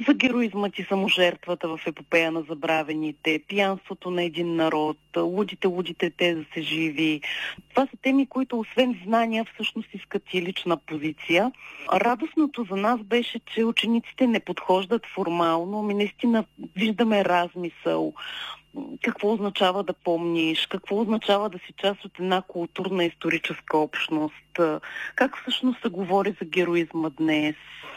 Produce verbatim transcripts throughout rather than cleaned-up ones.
за героизмът и саможертвата в епопея на забравените, пиянството на един народ, лудите, лудите те да се живи. Това са теми, които освен знания всъщност искат и лична позиция. Радостното за нас беше, че учениците не подхождат формално, ми наистина виждаме размисъл. Какво означава да помниш, какво означава да си част от една културна историческа общност, как всъщност се говори за героизма днес.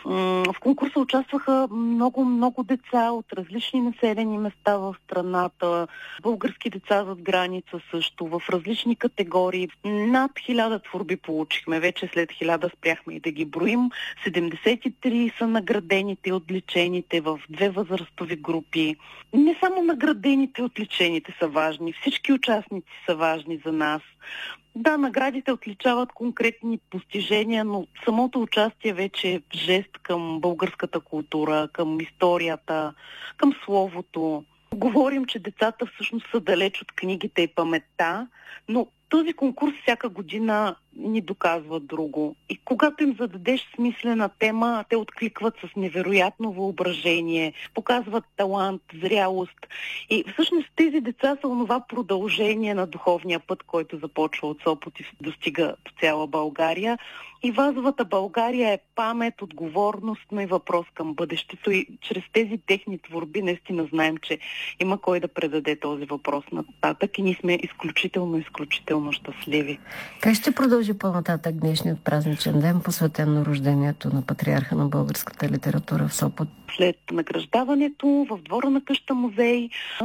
В конкурса участваха много, много деца от различни населени места в страната, български деца зад граница също, в различни категории. Над хиляда творби получихме, вече след хиляда спряхме и да ги броим. седемдесет и три са наградените и отличените в две възрастови групи. Не само наградените и отличените са важни, всички участници са важни за нас. Да, наградите отличават конкретни постижения, но самото участие вече е жест към българската култура, към историята, към словото. Говорим, че децата всъщност са далеч от книгите и паметта, но този конкурс всяка година ни доказва друго. И когато им зададеш смислена тема, те откликват с невероятно въображение, показват талант, зрялост. И всъщност тези деца са онова продължение на духовния път, който започва от Сопот и достига до цяла България. И Вазовата България е памет, отговорност, но и въпрос към бъдещето. И чрез тези техни творби наистина знаем, че има кой да предаде този въпрос нататък и ние сме изключително, изключително щастливи. Как ще продължи по-нататък днешният празничен ден, посветен на рождението на патриарха на българската литература в Сопот? След награждаването в двора на къща музей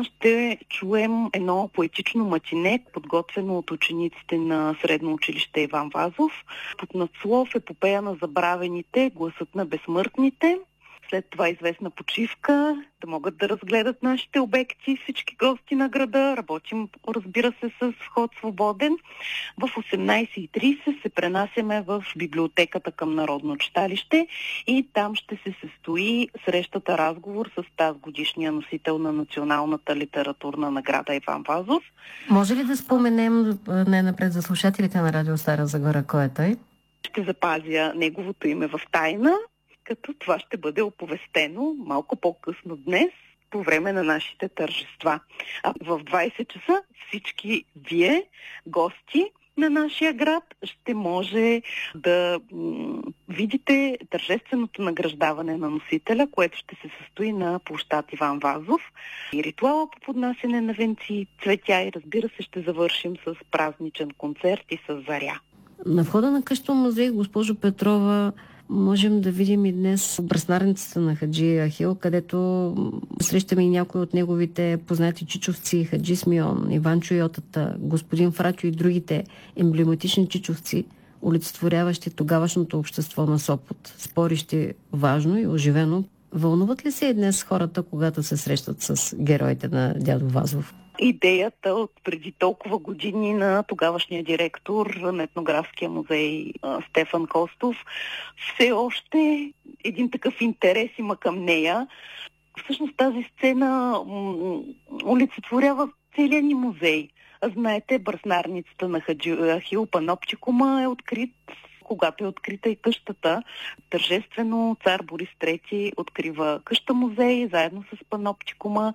ще чуем едно поетично матине, подготвено от учениците на Средно училище Иван Вазов, под надслов епопея на забравените, гласът на безсмъртните. След това известна почивка, да могат да разгледат нашите обекти, всички гости на града. Работим, разбира се, с вход свободен. В осемнайсет и трийсет се пренасяме в библиотеката към Народно читалище и там ще се състои срещата разговор с тази годишния носител на Националната литературна награда Иван Вазов. Може ли да споменем най-напред за слушателите на Радио Стара Загора кой е той? Ще запазя неговото име в тайна, като това ще бъде оповестено малко по-късно днес, по време на нашите тържества. А в двайсет часа всички вие, гости на нашия град, ще може да м- видите тържественото награждаване на носителя, което ще се състои на площад Иван Вазов. И ритуала по поднасяне на венци, цветя и разбира се ще завършим с празничен концерт и с заря. На входа на къща музей, госпожо Петрова, можем да видим и днес браснарницата на Хаджи Ахил, където срещаме и някои от неговите познати чичовци, Хаджи Смион, Иван Чойотата, господин Фрачо и другите емблематични чичовци, олицетворяващи тогавашното общество на Сопот, спорещи важно и оживено. Вълнуват ли се и днес хората, когато се срещат с героите на дядо Вазов? Идеята от преди толкова години на тогавашния директор на етнографския музей Стефан Костов, все още един такъв интерес има към нея. Всъщност тази сцена м- олицетворява целия ни музей. Знаете, браснарницата на Хаджи Ахил Паноптикума е открит, когато е открита и къщата. Тържествено цар Борис трети открива къща музей заедно с Паноптикума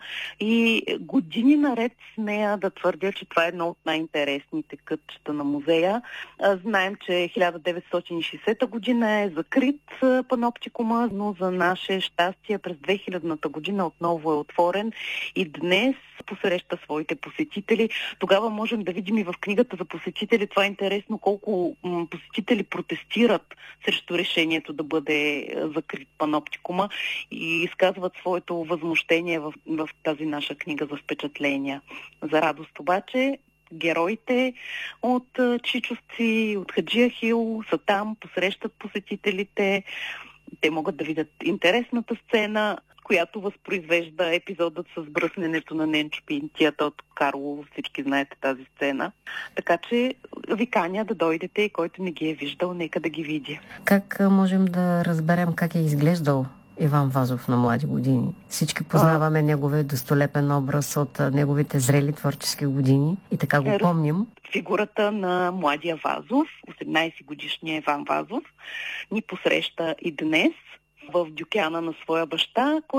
и години наред с нея да твърдя, че това е едно от най-интересните кътчета на музея. Знаем, че хиляда деветстотин и шейсета година е закрит Паноптикума, но за наше щастие през две хилядната година отново е отворен и днес посреща своите посетители. Тогава можем да видим и в книгата за посетители, това е интересно, колко м- посетители протестират срещу решението да бъде закрит Паноптикума и изказват своето възмущение в, в тази наша книга за впечатления. За радост обаче героите от чичовци, от Хаджи Ахил са там, посрещат посетителите. Те могат да видят интересната сцена, която възпроизвежда епизодът с бръсненето на Ненчо Пинтията от Карлово. Всички знаете тази сцена. Така че ви каня да дойдете и който не ги е виждал, нека да ги види. Как можем да разберем как е изглеждал Иван Вазов на млади години? Всички познаваме а... неговия достолепен образ от неговите зрели творчески години и така го помним. Фигурата на младия Вазов, осемнайсет годишния Иван Вазов, ни посреща и днес в дюкяна на своя баща,